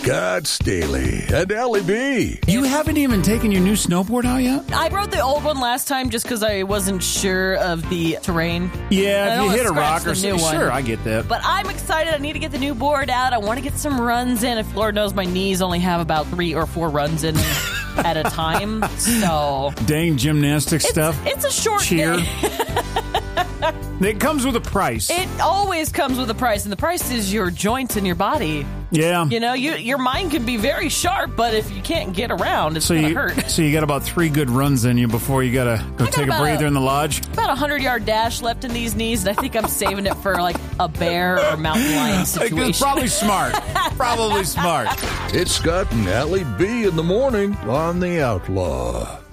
Scott Staley and Allie B. You haven't even taken your new snowboard out yet? I rode the old one last time just because I wasn't sure of the terrain. Yeah, if you hit a rock or something, sure, I get that. But I'm excited. I need to get the new board out. I want to get some runs in. If Lord knows my knees only have about 3 or 4 runs in at a time. So dang gymnastic stuff. It's a short cheer. day. It comes with a price. It always comes with a price, and the price is your joints and your body. Yeah. You know, your mind can be very sharp, but if you can't get around, it's going to hurt. So you got about 3 good runs in you before you got to go take a breather in the lodge? About a 100-yard dash left in these knees, and I think I'm saving it for like a bear or mountain lion situation. It's probably smart. Probably smart. It's Scott and Allie B in the morning on The Outlaw.